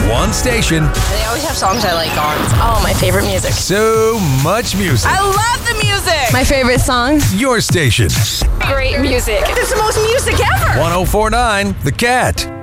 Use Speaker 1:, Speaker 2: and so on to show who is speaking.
Speaker 1: One station.
Speaker 2: They always have songs I like on. It's all my favorite music.
Speaker 1: So much music.
Speaker 2: I love the music.
Speaker 3: My favorite song.
Speaker 1: Your station.
Speaker 2: Great music. It's the most music ever.
Speaker 1: 1049 The Cat.